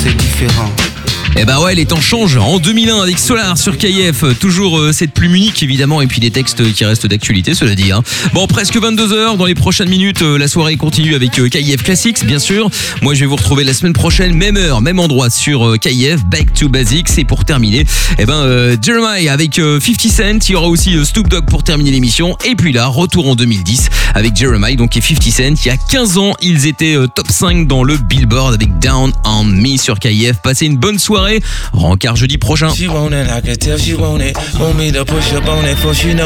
c'est différent. Eh ben ouais, les temps changent. En 2001 avec Solar sur KIF, toujours cette plume unique évidemment et puis des textes qui restent d'actualité, cela dit. Bon, presque 22h, dans les prochaines minutes, la soirée continue avec KIF Classics bien sûr. Moi je vais vous retrouver la semaine prochaine, même heure, même endroit sur KIF, Back to Basics. Et pour terminer, Jeremiah avec 50 Cent, il y aura aussi Snoop Dogg pour terminer l'émission. Et puis là, retour en 2010 avec Jeremiah donc et 50 Cent. Il y a 15 ans, ils étaient top 5 dans le Billboard avec Down on Me sur KIF. Passez une bonne soirée. Rencard jeudi prochain.